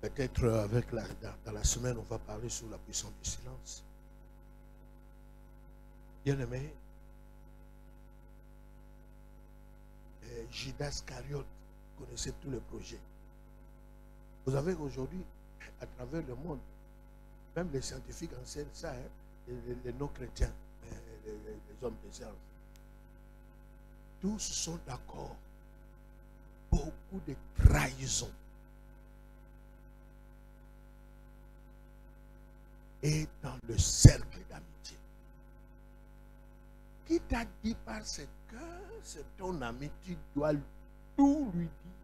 Peut-être dans la semaine, on va parler sur la puissance du silence. Bien-aimé, Judas Iscariote connaissait tous les projets. Vous avez aujourd'hui, à travers le monde, même les scientifiques enseignent ça, hein, les non-chrétiens, les hommes de science. Tous sont d'accord. Beaucoup de trahisons. Et dans le cercle d'amitié. Qui t'a dit parce que c'est ton ami, tu dois tout lui dire.